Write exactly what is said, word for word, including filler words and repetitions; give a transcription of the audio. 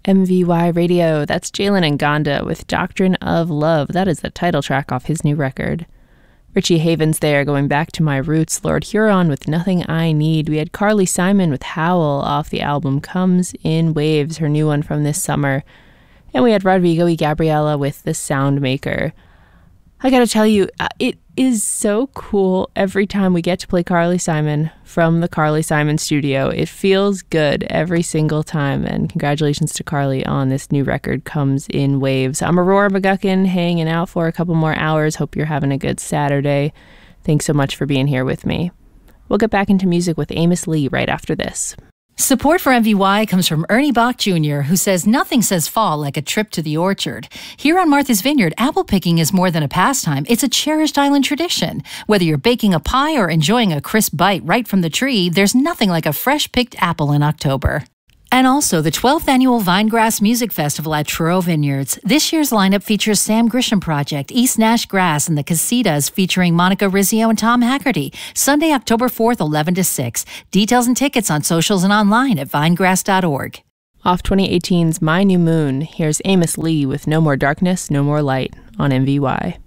M V Y Radio, that's Jalen Nganda with Doctrine of Love. That is the title track off his new record. Richie Havens there, going back to my roots. Lord Huron with Nothing I Need. We had Carly Simon with Howl off the album Comes in Waves, her new one from this summer. And we had Rodrigo y Gabriela with The Soundmaker. I gotta tell you, it is so cool every time we get to play Carly Simon from the Carly Simon studio. It feels good every single time, and congratulations to Carly on this new record, Comes in Waves. I'm Aurora McGuckin, hanging out for a couple more hours. Hope you're having a good Saturday. Thanks so much for being here with me. We'll get back into music with Amos Lee right after this. Support for M V Y comes from Ernie Bach Junior, who says nothing says fall like a trip to the orchard. Here on Martha's Vineyard, apple picking is more than a pastime. It's a cherished island tradition. Whether you're baking a pie or enjoying a crisp bite right from the tree, there's nothing like a fresh-picked apple in October. And also the twelfth Annual Vinegrass Music Festival at Truro Vineyards. This year's lineup features Sam Grisham Project, East Nash Grass, and the Casitas featuring Monica Rizzio and Tom Haggerty. Sunday, October fourth, eleven to six. Details and tickets on socials and online at vinegrass dot org. Off twenty eighteen's My New Moon, here's Amos Lee with No More Darkness, No More Light on M V Y.